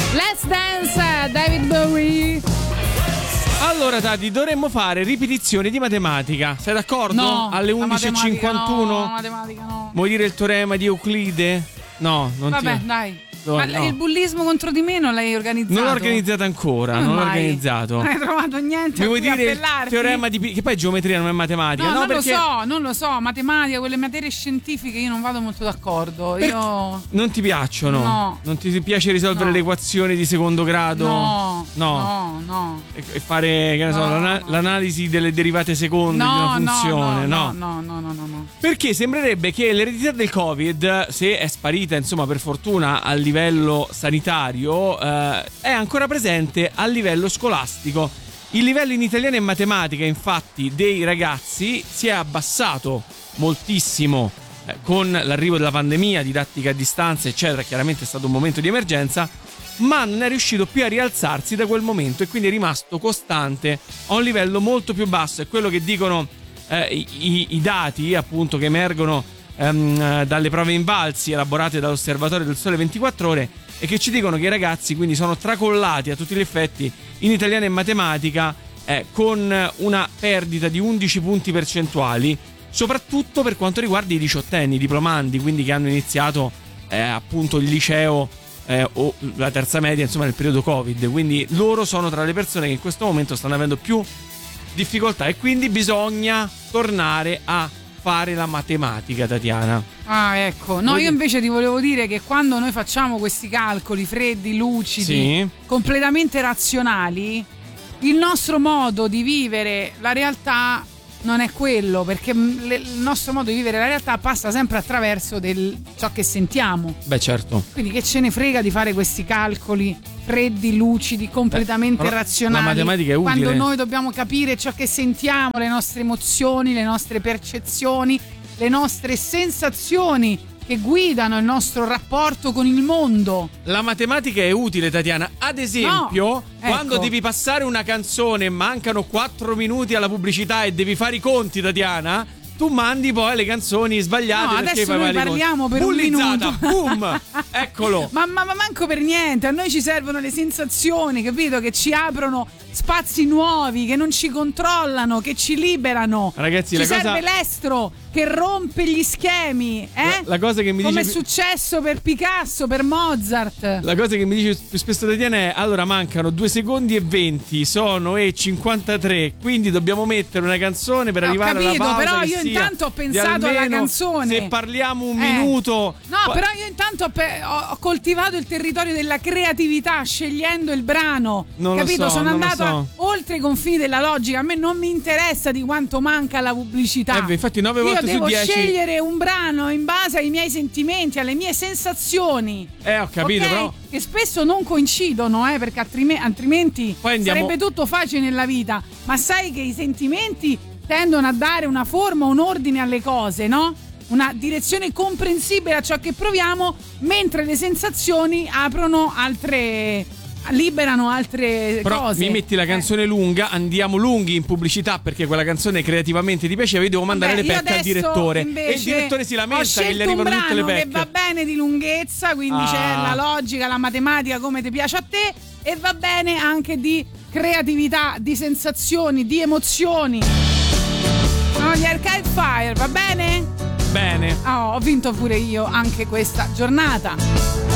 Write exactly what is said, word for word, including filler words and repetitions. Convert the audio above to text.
Let's Dance, David Bowie. Allora Tati, dovremmo fare ripetizioni di matematica. Sei d'accordo? No, alle undici e cinquantuno. No, matematica no. Vuoi dire il teorema di Euclide? No, non Vabbè, ti... dai. Ma no. il bullismo contro di me non l'hai organizzato? Non l'ho organizzato ancora, Come non l'ho mai? organizzato. Non hai trovato niente. Mi vuoi dire il appellarti? teorema di Pi- che poi geometria non è matematica? No, No, non perché lo so, non lo so. Matematica, quelle materie scientifiche io non vado molto d'accordo. Per- Io non ti piacciono? No. Non ti piace risolvere No. le equazioni di secondo grado? No, No. no, no. E, e fare, che ne so, No, l'ana- no. l'analisi delle derivate seconde No, di una no, funzione? no, no, no, no, no, no. Perché sembrerebbe che l'eredità del Covid, se è sparita, insomma, per fortuna a livello sanitario, eh, è ancora presente a livello scolastico. Il livello in italiano e matematica, infatti, dei ragazzi si è abbassato moltissimo eh, con l'arrivo della pandemia, didattica a distanza, eccetera. Chiaramente è stato un momento di emergenza, ma non è riuscito più a rialzarsi da quel momento e quindi è rimasto costante a un livello molto più basso. È quello che dicono eh, i, i dati, appunto, che emergono ehm, dalle prove invalsi elaborate dall'Osservatorio del Sole ventiquattro Ore, e che ci dicono che i ragazzi quindi sono tracollati a tutti gli effetti in italiano e matematica, eh, con una perdita di undici punti percentuali, soprattutto per quanto riguarda i diciottenni, i diplomandi, quindi che hanno iniziato eh, appunto il liceo eh, o la terza media, insomma, nel periodo Covid. Quindi loro sono tra le persone che in questo momento stanno avendo più difficoltà e quindi bisogna tornare a fare la matematica, Tatiana. Ah, ecco. No, Vuoi io dire- invece ti volevo dire che quando noi facciamo questi calcoli freddi, lucidi, Sì. completamente razionali, il nostro modo di vivere la realtà non è quello, perché mm, le- il nostro modo di vivere la realtà passa sempre attraverso del, ciò che sentiamo. Beh, certo. Quindi che ce ne frega di fare questi calcoli freddi, lucidi, completamente Beh, però razionali, la matematica è utile. quando noi dobbiamo capire ciò che sentiamo, le nostre emozioni, le nostre percezioni, le nostre sensazioni che guidano il nostro rapporto con il mondo. La matematica è utile, Tatiana. Ad esempio, No, quando ecco. devi passare una canzone e mancano quattro minuti alla pubblicità e devi fare i conti, Tatiana, tu mandi poi le canzoni sbagliate. No, perché adesso fai noi male i conti. parliamo per un Bullizzata, minuto. boom, eccolo. Ma, ma, ma manco per niente, a noi ci servono le sensazioni, capito? Che ci aprono spazi nuovi, che non ci controllano, che ci liberano. Ragazzi, ci la serve cosa- l'estro che rompe gli schemi, eh? La- la cosa che mi Come dice- è successo per Picasso, per Mozart. La cosa che mi dice più spesso Tatiana è: allora mancano due secondi e venti, sono e cinquantatré, quindi dobbiamo mettere una canzone per Ho arrivare capito, alla pausa. però che io sia intanto ho di pensato alla almeno, canzone. Se parliamo un Eh. minuto. No, poi- però io intanto ho, pe- ho- ho coltivato il territorio della creatività scegliendo il brano. Non lo capito? so, Sono non lo andata so. oltre i confini della logica. A me non mi interessa di quanto manca la pubblicità. Eh beh, infatti nove io volte su devo dieci- scegliere un brano in base ai miei sentimenti, alle mie sensazioni. Eh, ho capito, ok? però. Che spesso non coincidono, eh, perché altrim- altrimenti Poi andiamo- sarebbe tutto facile nella vita. Ma sai che i sentimenti tendono a dare una forma, un ordine alle cose, no? Una direzione comprensibile a ciò che proviamo, mentre le sensazioni aprono altre, liberano altre Però cose. mi metti la canzone lunga, andiamo lunghi in pubblicità perché quella canzone creativamente ti piaceva, io devo mandare Vabbè, le io pecche al adesso direttore. invece E il direttore si ho lamenta che scelto gli arrivano un tutte le brano pecche. che va bene di lunghezza, quindi Ah. c'è la logica, la matematica come ti piace a te, e va bene anche di creatività, di sensazioni, di emozioni. Sono gli Arcade Fire, va bene? Bene. Oh, ho vinto pure io anche questa giornata.